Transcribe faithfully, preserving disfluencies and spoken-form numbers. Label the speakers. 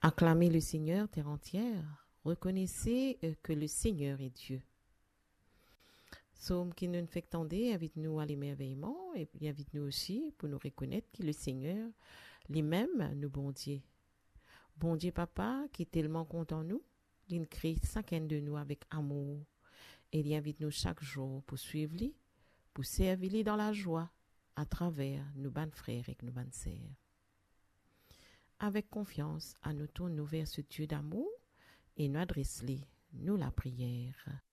Speaker 1: Acclamez le Seigneur, terre entière. Reconnaissez euh, que le Seigneur est Dieu. Somme qui nous fait tendre, invite-nous à l'émerveillement et puis invite-nous aussi pour nous reconnaître que le Seigneur, lui-même, nous bon Dieu. Bon Dieu, Papa, qui est tellement content de nous, il crée chacun de nous avec amour. Et il invite nous chaque jour pour suivre lui, pour servir lui dans la joie, à travers nos bonnes frères et nos bonnes sœurs. Avec confiance, à nous tourner vers ce Dieu d'amour et nous adresser nous la prière.